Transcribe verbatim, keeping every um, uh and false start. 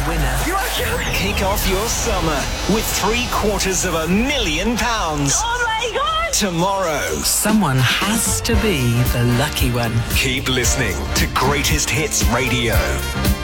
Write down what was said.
winner. You okay? Kick off your summer with three quarters of a million pounds. Oh my God! Tomorrow. Someone has to be the lucky one. Keep listening to Greatest Hits Radio.